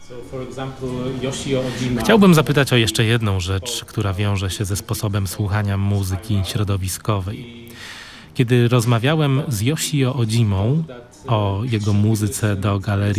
Chciałbym zapytać o jeszcze jedną rzecz, która wiąże się ze sposobem słuchania muzyki środowiskowej. Kiedy rozmawiałem z Yoshio Ojimą o jego muzyce do galerii